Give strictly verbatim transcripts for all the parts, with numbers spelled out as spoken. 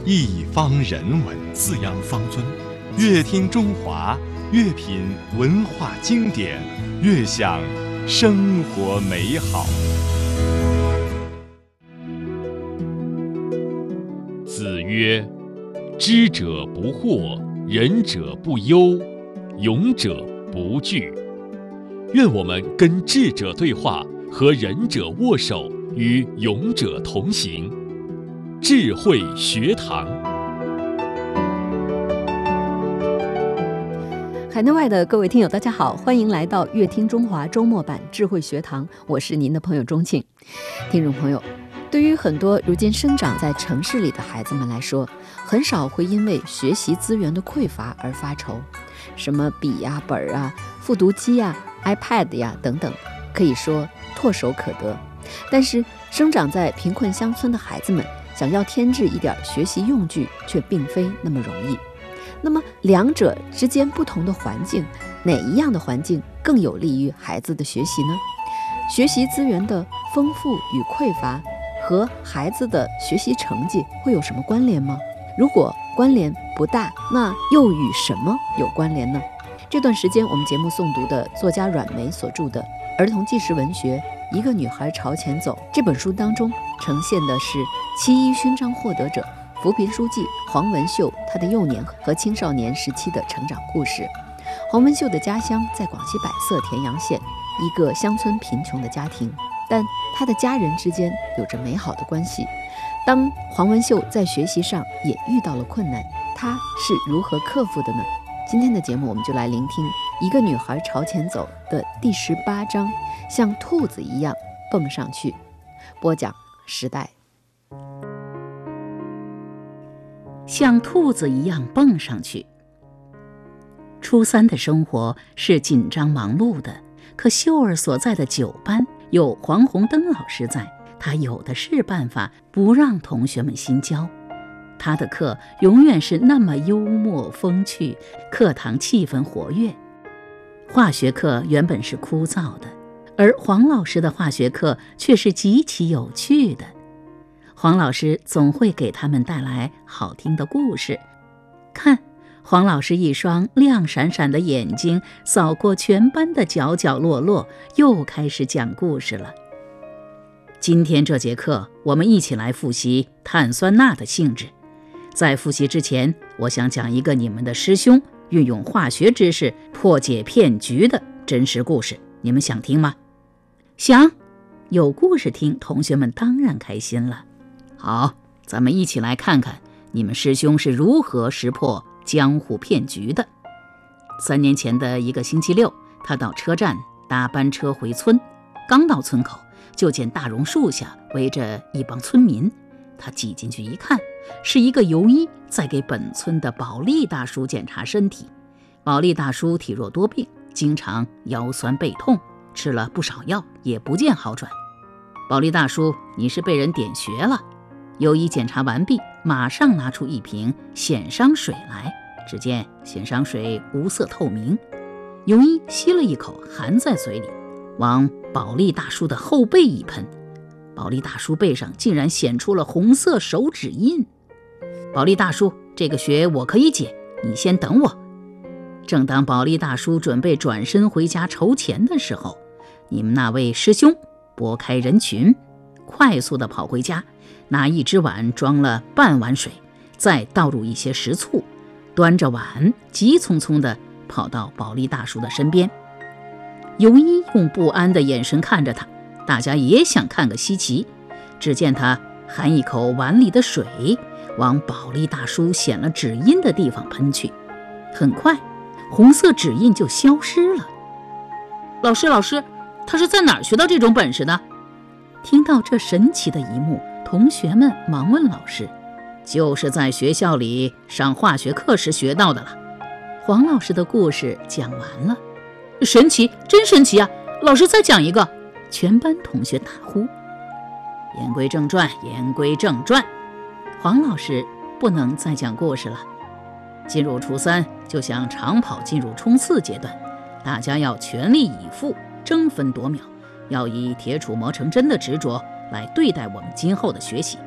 一方人文，滋养方尊。越听中华，越品文化经典，越享生活美好。子曰：知者不惑，仁者不忧，勇者不惧。愿我们跟智者对话，和仁者握手，与勇者同行。智慧学堂。 海内外的各位听友大家好，欢迎来到乐听中华周末版智慧学堂，我是您的朋友钟庆。听众朋友，对于很多如今生长在城市里的孩子们来说，很少会因为学习资源的匮乏而发愁，什么笔呀、本啊、复读机呀、iPad 呀等等，可以说唾手可得。但是生长在贫困乡村的孩子们想要添置一点学习用具，却并非那么容易。那么两者之间不同的环境，哪一样的环境更有利于孩子的学习呢？学习资源的丰富与匮乏和孩子的学习成绩会有什么关联吗？如果关联不大，那又与什么有关联呢？这段时间我们节目诵读的作家阮梅所著的儿童纪实文学《一个女孩朝前走》这本书当中，呈现的是七一勋章获得者扶贫书记黄文秀她的幼年和青少年时期的成长故事。黄文秀的家乡在广西百色田阳县，一个乡村贫穷的家庭，但她的家人之间有着美好的关系。当黄文秀在学习上也遇到了困难，她是如何克服的呢？今天的节目我们就来聆听《一个女孩朝前走》的第十八章，像兔子一样蹦上去。播讲时代。 像兔子一样蹦上去。初三的生活是紧张忙碌的，可秀儿所在的九班有黄红灯老师在，他有的是办法不让同学们心焦。他的课永远是那么幽默风趣，课堂气氛活跃。化学课原本是枯燥的，而黄老师的化学课却是极其有趣的。黄老师总会给他们带来好听的故事。看，黄老师一双亮闪闪的眼睛扫过全班的角角落落，又开始讲故事了。今天这节课，我们一起来复习碳酸钠的性质。在复习之前，我想讲一个你们的师兄运用化学知识破解骗局的真实故事，你们想听吗？想，有故事听，同学们当然开心了。好，咱们一起来看看你们师兄是如何识破江湖骗局的。三年前的一个星期六，他到车站搭班车回村，刚到村口，就见大榕树下围着一帮村民。他挤进去一看，是一个游医在给本村的保利大叔检查身体。保利大叔体弱多病，经常腰酸背痛，吃了不少药也不见好转。保利大叔，你是被人点穴了。游医检查完毕，马上拿出一瓶显伤水来，只见显伤水无色透明。游医吸了一口，含在嘴里，往保利大叔的后背一喷，保利大叔背上竟然显出了红色手指印。保利大叔，这个穴我可以解，你先等我。正当保利大叔准备转身回家筹钱的时候，你们那位师兄拨开人群，快速地跑回家，拿一只碗装了半碗水，再倒入一些食醋，端着碗急匆匆地跑到保利大叔的身边。游医用不安的眼神看着他，大家也想看个稀奇。只见他含一口碗里的水，往保利大叔显了指印的地方喷去，很快红色指印就消失了。老师老师，他是在哪儿学到这种本事的？听到这神奇的一幕，同学们忙问老师。就是在学校里上化学课时学到的了。黄老师的故事讲完了。神奇，真神奇啊！老师再讲一个。全班同学大呼。言归正传，言归正传，黄老师不能再讲故事了。进入初三，就想长跑进入冲刺阶段，大家要全力以赴，争分夺秒，要以铁杵磨成针的执着来对待我们今后的学习。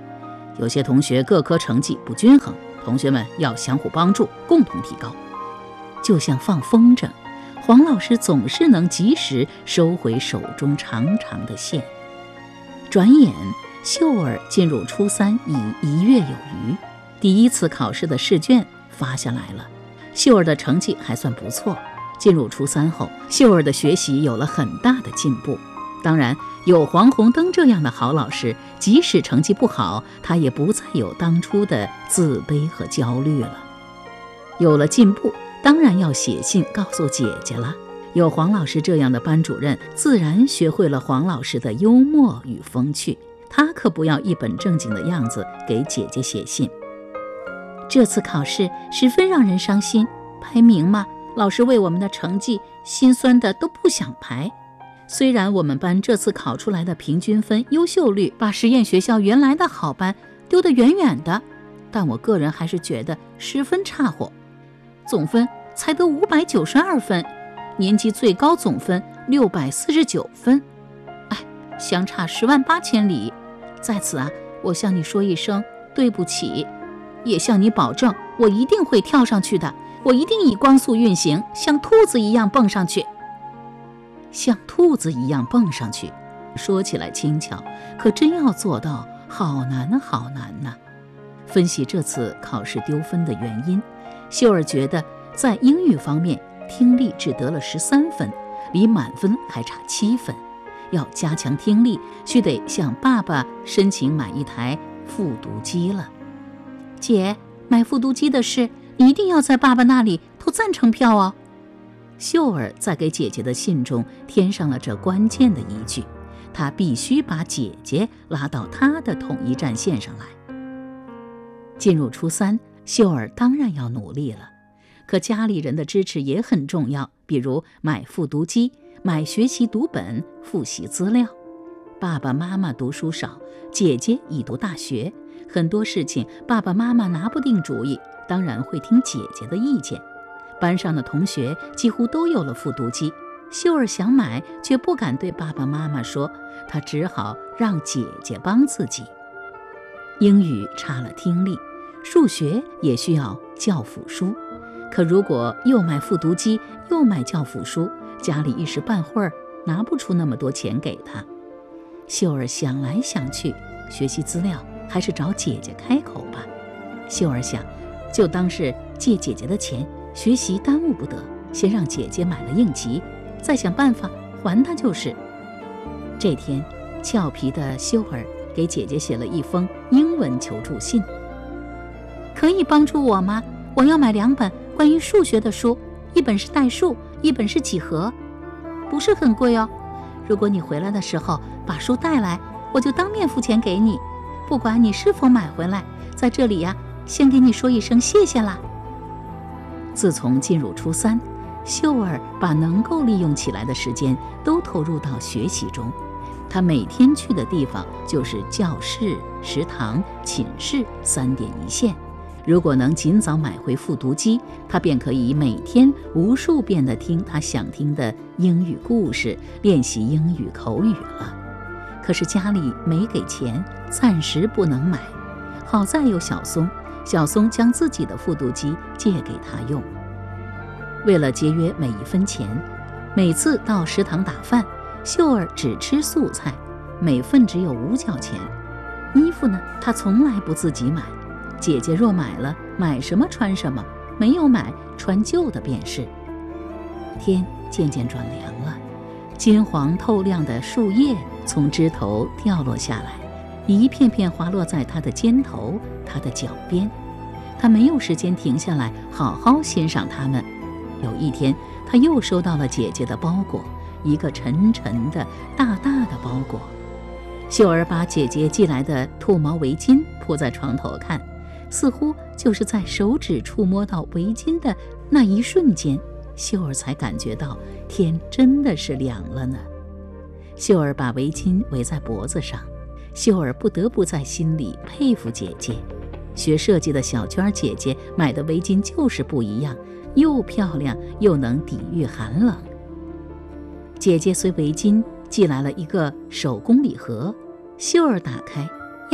有些同学各科成绩不均衡，同学们要相互帮助，共同提高。就像放风筝，黄老师总是能及时收回手中长长的线。转眼秀儿进入初三已一月有余，第一次考试的试卷发下来了，秀儿的成绩还算不错。进入初三后，秀儿的学习有了很大的进步。当然，有黄红灯这样的好老师，即使成绩不好，她也不再有当初的自卑和焦虑了。有了进步，当然要写信告诉姐姐了。有黄老师这样的班主任，自然学会了黄老师的幽默与风趣。他可不要一本正经的样子给姐姐写信。这次考试十分让人伤心，排名嘛，老师为我们的成绩心酸的都不想排。虽然我们班这次考出来的平均分、优秀率把实验学校原来的好班丢得远远的，但我个人还是觉得十分差火，总分才得五百九十二分，年级最高总分六百四十九分，哎，相差十万八千里。在此啊，我向你说一声对不起，也向你保证，我一定会跳上去的，我一定以光速运行，像兔子一样蹦上去。像兔子一样蹦上去，说起来轻巧，可真要做到，好难好难呐！分析这次考试丢分的原因，秀儿觉得在英语方面，听力只得了十三分，离满分还差七分。要加强听力，须得向爸爸申请买一台复读机了。姐，买复读机的事，你一定要在爸爸那里投赞成票哦。秀儿在给姐姐的信中添上了这关键的一句，她必须把姐姐拉到她的统一战线上来。进入初三，秀儿当然要努力了，可家里人的支持也很重要，比如买复读机、买学习读本、复习资料。爸爸妈妈读书少，姐姐已读大学，很多事情爸爸妈妈拿不定主意，当然会听姐姐的意见。班上的同学几乎都有了复读机，秀儿想买却不敢对爸爸妈妈说，她只好让姐姐帮自己。英语差了听力，数学也需要教辅书，可如果又买复读机又买教辅书，家里一时半会儿拿不出那么多钱给她。秀儿想来想去，学习资料还是找姐姐开口吧。秀儿想，就当是借姐姐的钱，学习耽误不得，先让姐姐买了应急，再想办法还她就是。这天，俏皮的秀儿给姐姐写了一封英文求助信。可以帮助我吗？我要买两本关于数学的书，一本是代数，一本是几何，不是很贵哦。如果你回来的时候把书带来，我就当面付钱给你，不管你是否买回来，在这里呀，先给你说一声谢谢啦。自从进入初三，秀儿把能够利用起来的时间都投入到学习中。她每天去的地方就是教室、食堂、寝室三点一线。如果能尽早买回复读机，她便可以每天无数遍地听她想听的英语故事，练习英语口语了。可是家里没给钱，暂时不能买。好在有小松，小松将自己的复读机借给她用。为了节约每一分钱，每次到食堂打饭，秀儿只吃素菜，每份只有五角钱。衣服呢，她从来不自己买。姐姐若买了，买什么穿什么，没有买，穿旧的便是。天渐渐转凉了，金黄透亮的树叶从枝头掉落下来，一片片滑落在她的肩头、她的脚边。她没有时间停下来好好欣赏它们。有一天，她又收到了姐姐的包裹，一个沉沉的、大大的包裹。秀儿把姐姐寄来的兔毛围巾铺在床头看，似乎就是在手指触摸到围巾的那一瞬间，秀儿才感觉到天真的是凉了呢。秀儿把围巾围在脖子上，秀儿不得不在心里佩服姐姐。学设计的小娟姐姐买的围巾就是不一样，又漂亮又能抵御寒冷。姐姐随围巾寄来了一个手工礼盒，秀儿打开，呀，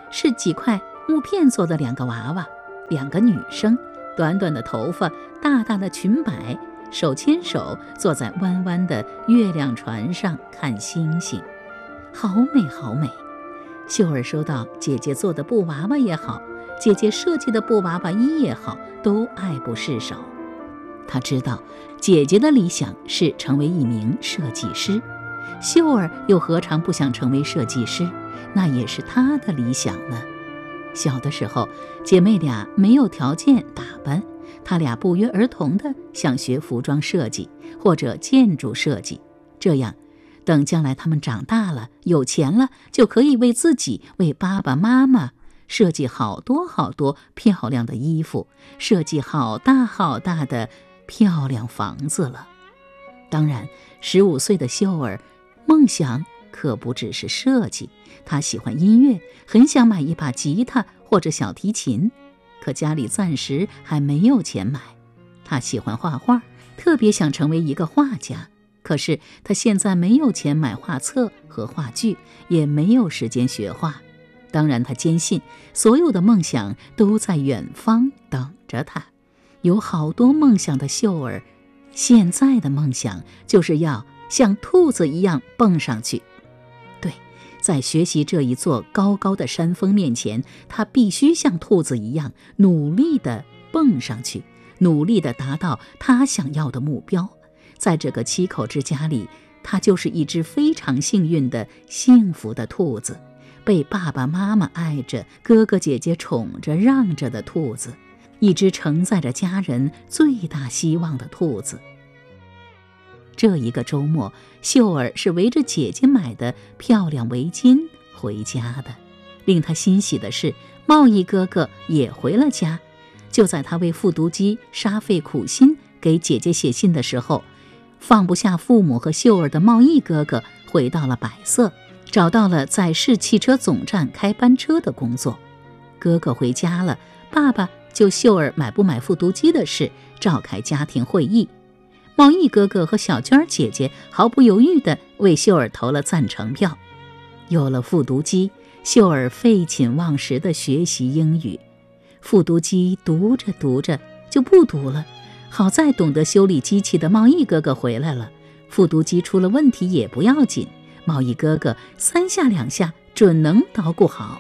是几块木片做的两个娃娃，两个女生，短短的头发，大大的裙摆，手牵手坐在弯弯的月亮船上看星星，好美好美。秀儿收到姐姐做的布娃娃也好，姐姐设计的布娃娃衣也好，都爱不释手。她知道姐姐的理想是成为一名设计师，秀儿又何尝不想成为设计师，那也是她的理想呢。小的时候，姐妹俩没有条件打扮，她俩不约而同地想学服装设计或者建筑设计，这样等将来他们长大了有钱了，就可以为自己为爸爸妈妈设计好多好多漂亮的衣服，设计好大好大的漂亮房子了。当然，十五岁的秀儿梦想可不只是设计，她喜欢音乐，很想买一把吉他或者小提琴，可家里暂时还没有钱买。她喜欢画画，特别想成为一个画家，可是她现在没有钱买画册和话剧，也没有时间学画。当然，她坚信所有的梦想都在远方等着她。有好多梦想的秀儿，现在的梦想就是要像兔子一样蹦上去。对，在学习这一座高高的山峰面前，她必须像兔子一样努力地蹦上去，努力地达到她想要的目标。在这个七口之家里，她就是一只非常幸运的幸福的兔子，被爸爸妈妈爱着，哥哥姐姐宠着让着的兔子，一只承载着家人最大希望的兔子。这一个周末，秀儿是围着姐姐买的漂亮围巾回家的。令她欣喜的是，茂义哥哥也回了家。就在他为复读机煞费苦心给姐姐写信的时候，放不下父母和秀儿的茂义哥哥回到了百色，找到了在市汽车总站开班车的工作。哥哥回家了，爸爸就秀儿买不买复读机的事召开家庭会议。茂义哥哥和小娟姐姐毫不犹豫地为秀儿投了赞成票。有了复读机，秀儿废寝忘食地学习英语。复读机读着读着就不读了，好在懂得修理机器的茂义哥哥回来了，复读机出了问题也不要紧，茂义哥哥三下两下准能捣鼓好。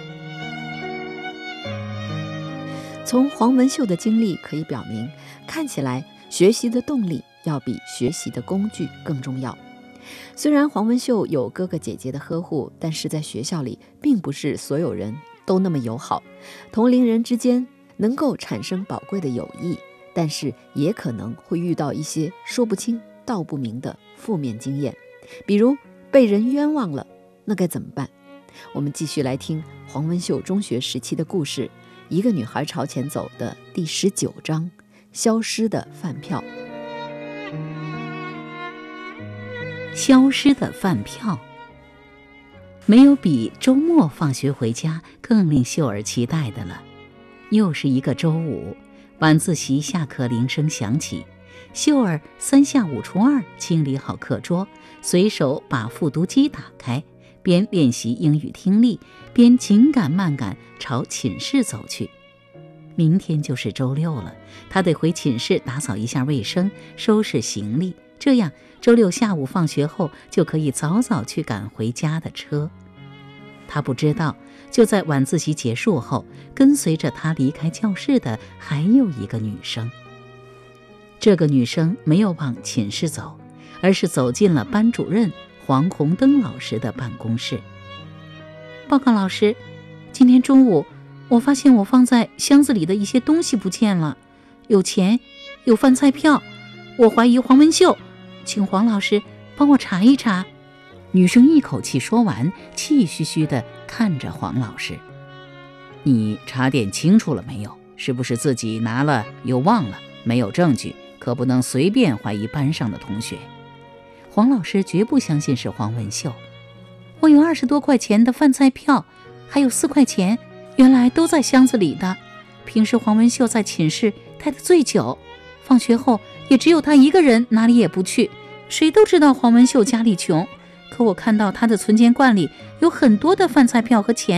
从黄文秀的经历可以表明，看起来学习的动力要比学习的工具更重要。虽然黄文秀有哥哥姐姐的呵护，但是在学校里并不是所有人都那么友好，同龄人之间能够产生宝贵的友谊，但是也可能会遇到一些说不清道不明的负面经验，比如被人冤枉了，那该怎么办？我们继续来听黄文秀中学时期的故事，一个女孩朝前走的第十九章，消失的饭票。 消失的饭票。没有比周末放学回家更令秀儿期待的了。又是一个周五，晚自习下课铃声响起，秀儿三下五除二清理好课桌，随手把复读机打开，边练习英语听力，边紧赶慢赶朝寝室走去。明天就是周六了，她得回寝室打扫一下卫生，收拾行李，这样周六下午放学后就可以早早去赶回家的车。她不知道，就在晚自习结束后，跟随着她离开教室的还有一个女生。这个女生没有往寝室走，而是走进了班主任黄红灯老师的办公室。报告老师，今天中午我发现我放在箱子里的一些东西不见了，有钱，有饭菜票，我怀疑黄文秀，请黄老师帮我查一查。女生一口气说完，气吁吁地看着黄老师。你查点清楚了没有？是不是自己拿了又忘了？没有证据，可不能随便怀疑班上的同学。黄老师绝不相信是黄文秀。我有二十多块钱的饭菜票，还有四块钱，原来都在箱子里的。平时黄文秀在寝室待得最久，放学后也只有他一个人，哪里也不去。谁都知道黄文秀家里穷，可我看到他的存钱罐里有很多的饭菜票和钱，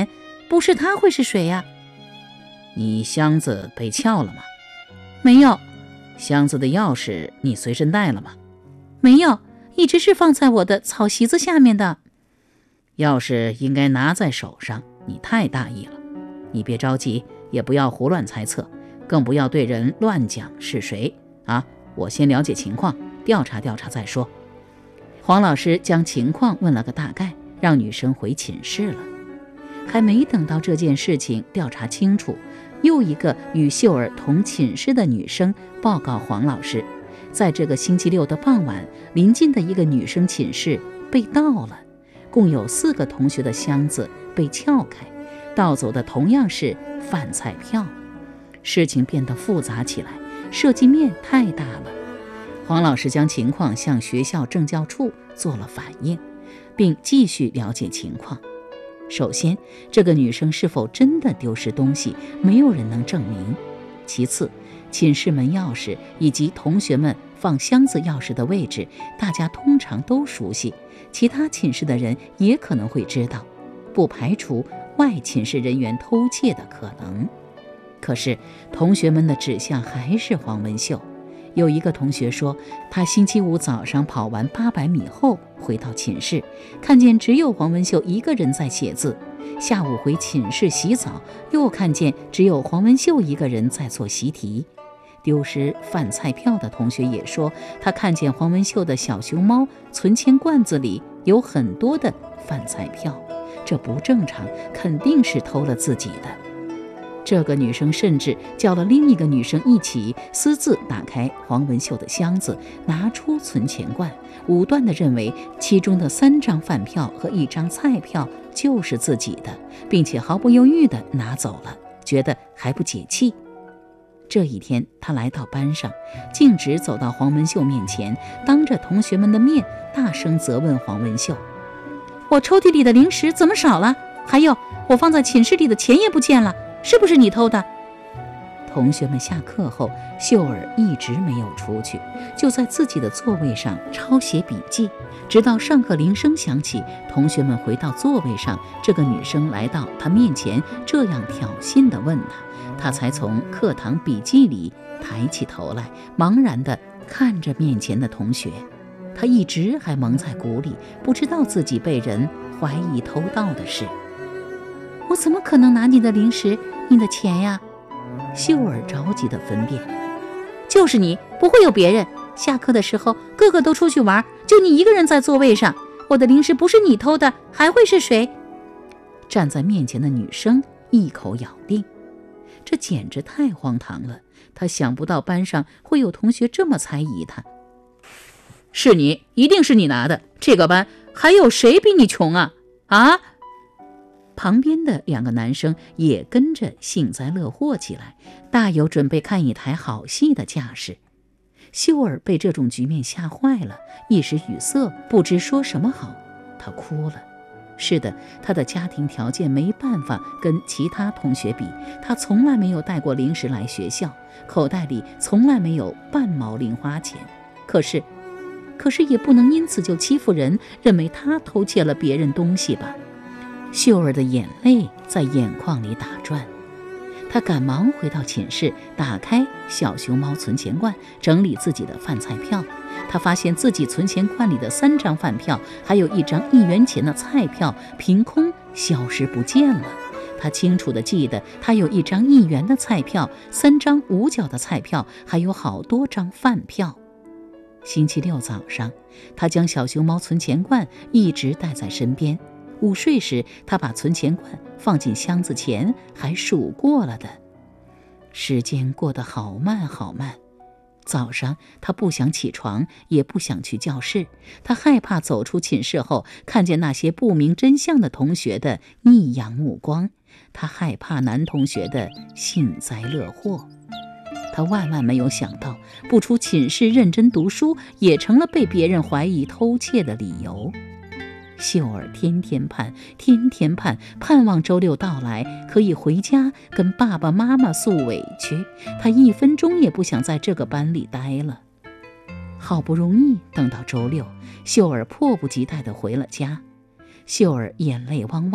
不是他会是谁呀？ 你箱子被撬了吗？ 没有。 箱子的钥匙你随身带了吗？ 没有，一直是放在我的草席子下面的。 钥匙应该拿在手上，你太大意了。你别着急，也不要胡乱猜测，更不要对人乱讲是谁啊！我先了解情况，调查调查再说。 黄老师将情况问了个大概，让女生回寝室了。还没等到这件事情调查清楚，又一个与秀儿同寝室的女生报告黄老师，在这个星期六的傍晚，临近的一个女生寝室被盗了，共有四个同学的箱子被撬开，盗走的同样是饭菜票。事情变得复杂起来，涉及面太大了。黄老师将情况向学校政教处做了反映，并继续了解情况。首先，这个女生是否真的丢失东西，没有人能证明。其次，寝室门钥匙以及同学们放箱子钥匙的位置，大家通常都熟悉，其他寝室的人也可能会知道，不排除外寝室人员偷窃的可能。可是，同学们的指向还是黄文秀。有一个同学说，他星期五早上跑完八百米后回到寝室，看见只有黄文秀一个人在写字。下午回寝室洗澡，又看见只有黄文秀一个人在做习题。丢失饭菜票的同学也说，他看见黄文秀的小熊猫存钱罐子里有很多的饭菜票，这不正常，肯定是偷了自己的。这个女生甚至叫了另一个女生一起私自打开黄文秀的箱子，拿出存钱罐，武断地认为其中的三张饭票和一张菜票就是自己的，并且毫不犹豫地拿走了，觉得还不解气。这一天，她来到班上，径直走到黄文秀面前，当着同学们的面大声责问黄文秀：我抽屉里的零食怎么少了？还有，我放在寝室里的钱也不见了，是不是你偷的？同学们下课后，秀儿一直没有出去，就在自己的座位上抄写笔记，直到上课铃声响起，同学们回到座位上，这个女生来到她面前，这样挑衅地问她，她才从课堂笔记里抬起头来，茫然地看着面前的同学。她一直还蒙在鼓里，不知道自己被人怀疑偷盗的事。我怎么可能拿你的零食、你的钱呀？秀儿着急地分辨，就是你，不会有别人。下课的时候，个个都出去玩，就你一个人在座位上。我的零食不是你偷的，还会是谁？站在面前的女生一口咬定，这简直太荒唐了。她想不到班上会有同学这么猜疑她。是你，一定是你拿的。这个班还有谁比你穷啊？啊？旁边的两个男生也跟着幸灾乐祸起来，大有准备看一台好戏的架势。秀儿被这种局面吓坏了，一时语塞，不知说什么好。她哭了。是的，她的家庭条件没办法跟其他同学比，她从来没有带过零食来学校，口袋里从来没有半毛零花钱。可是可是也不能因此就欺负人，认为她偷窃了别人东西吧。秀儿的眼泪在眼眶里打转，她赶忙回到寝室，打开小熊猫存钱罐，整理自己的饭菜票。她发现自己存钱罐里的三张饭票，还有一张一元钱的菜票，凭空消失不见了。她清楚地记得，她有一张一元的菜票，三张五角的菜票，还有好多张饭票。星期六早上，她将小熊猫存钱罐一直带在身边。午睡时，他把存钱罐放进箱子前，还数过了的。时间过得好慢好慢。早上他不想起床，也不想去教室，他害怕走出寝室后看见那些不明真相的同学的异样目光，他害怕男同学的幸灾乐祸。他万万没有想到，不出寝室认真读书也成了被别人怀疑偷窃的理由。秀儿天天盼，天天盼，盼望周六到来，可以回家跟爸爸妈妈诉委屈。她一分钟也不想在这个班里待了。好不容易等到周六，秀儿迫不及待地回了家。秀儿眼泪汪汪，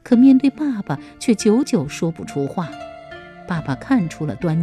可面对爸爸却久久说不出话。爸爸看出了端倪。